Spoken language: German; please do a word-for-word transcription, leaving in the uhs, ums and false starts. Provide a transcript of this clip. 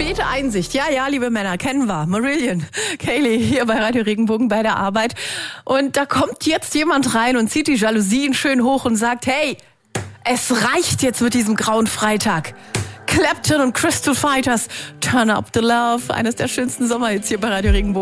Späte Einsicht. Ja, ja, liebe Männer, kennen wir. Marillion, Kaylee hier bei Radio Regenbogen bei der Arbeit. Und da kommt jetzt jemand rein und zieht die Jalousien schön hoch und sagt, hey, es reicht jetzt mit diesem grauen Freitag. Clapton und Crystal Fighters, Turn Up the Love, eines der schönsten Sommerhits hier bei Radio Regenbogen.